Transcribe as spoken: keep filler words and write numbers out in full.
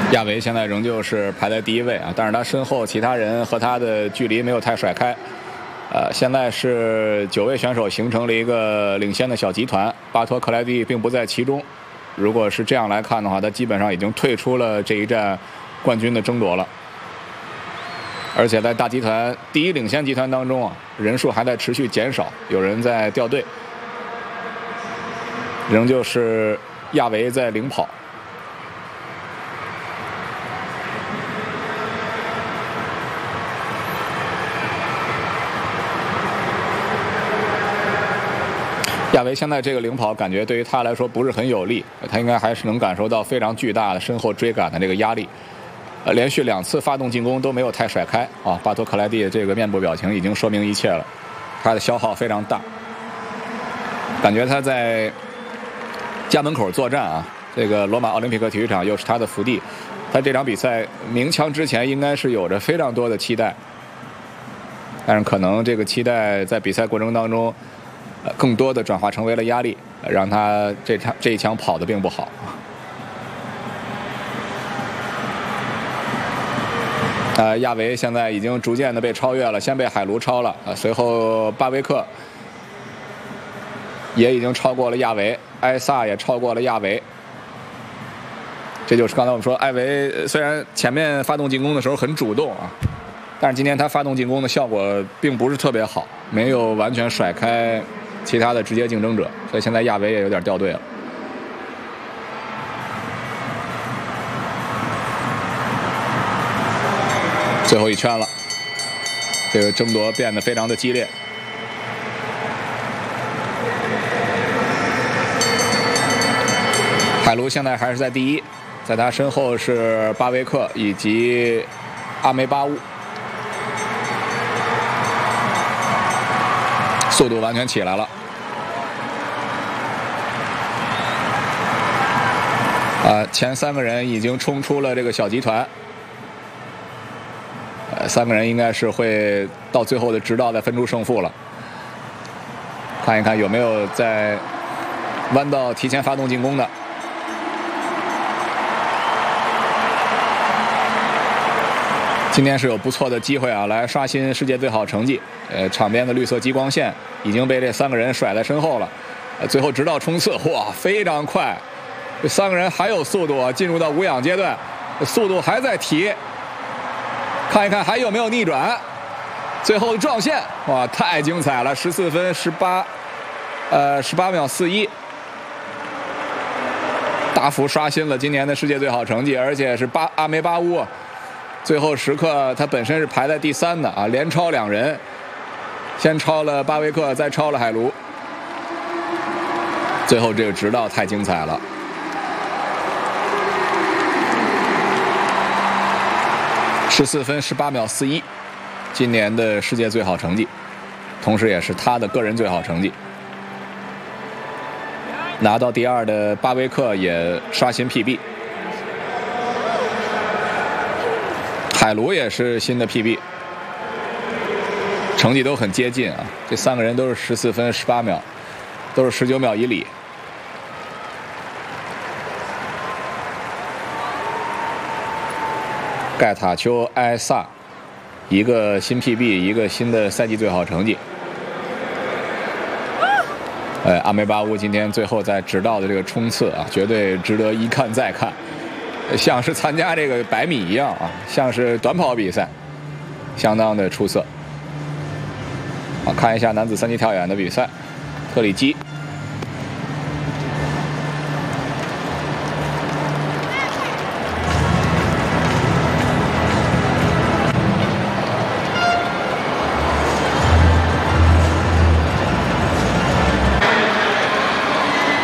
亚维现在仍旧是排在第一位啊，但是他身后其他人和他的距离没有太甩开。呃，现在是九位选手形成了一个领先的小集团，巴托克莱蒂并不在其中。如果是这样来看的话，他基本上已经退出了这一站冠军的争夺了。而且在大集团第一领先集团当中啊，人数还在持续减少，有人在掉队，仍旧是亚维在领跑。亚维现在这个领跑，感觉对于他来说不是很有利，他应该还是能感受到非常巨大的身后追赶的这个压力。呃，连续两次发动进攻都没有太甩开啊！巴托克莱蒂的这个面部表情已经说明一切了，他的消耗非常大，感觉他在家门口作战啊！这个罗马奥林匹克体育场又是他的福地，他这场比赛鸣枪之前应该是有着非常多的期待，但是可能这个期待在比赛过程当中，呃，更多的转化成为了压力，让他这场这一枪跑得并不好。呃，亚维现在已经逐渐的被超越了，先被海卢超了，呃，随后巴维克也已经超过了亚维，埃萨也超过了亚维。这就是刚才我们说，艾维虽然前面发动进攻的时候很主动啊，但是今天他发动进攻的效果并不是特别好，没有完全甩开其他的直接竞争者，所以现在亚维也有点掉队了。最后一圈了，这个争夺变得非常的激烈。海卢现在还是在第一，在他身后是巴维克以及阿梅巴乌，速度完全起来了。啊，前三个人已经冲出了这个小集团。呃，三个人应该是会到最后的直道再分出胜负了。看一看有没有在弯道提前发动进攻的。今天是有不错的机会啊，来刷新世界最好成绩。呃，场边的绿色激光线已经被这三个人甩在身后了。呃，最后直道冲刺，哇，非常快！这三个人还有速度啊，进入到无氧阶段，速度还在提。看一看还有没有逆转，最后的撞线，哇，太精彩了！十四分十八，呃，十八秒四一，大幅刷新了今年的世界最好成绩，而且是巴阿梅巴乌，最后时刻他本身是排在第三的啊，连超两人，先超了巴维克，再超了海卢，最后这个直道太精彩了。十四分十八秒四一，今年的世界最好成绩，同时也是他的个人最好成绩。拿到第二的巴维克也刷新 P B， 海卢也是新的 P B， 成绩都很接近啊。这三个人都是十四分十八秒，都是十九秒以里。盖塔丘、埃萨，一个新 P B， 一个新的赛季最好成绩。呃，阿梅巴乌今天最后在直道的这个冲刺啊，绝对值得一看再看，像是参加这个百米一样啊，像是短跑比赛，相当的出色。啊，看一下男子三级跳远的比赛，特里基